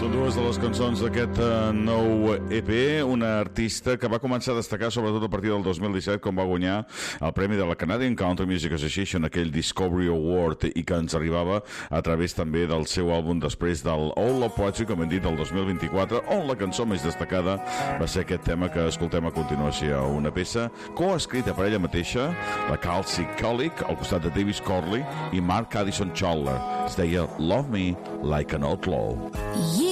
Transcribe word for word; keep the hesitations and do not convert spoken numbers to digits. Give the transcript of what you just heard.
Són dues de les cançons d'aquest uh, nou E P, una artista que va començar a destacar sobretot a partir del dos mil disset, quan va guanyar el premi de la Canadian Country Music Association, aquell Discovery Award, i que ens arribava a través també del seu àlbum després del All of Poetry, com hem dit, del dos mil vint-i-quatre, on la cançó més destacada va ser aquest tema que escoltem a continuació, una peça coescrita per ella mateixa, la Kelsey Colic, al costat de Davis Corley i Mark Addison Chandler. Es deia Love Me Like an Outlaw.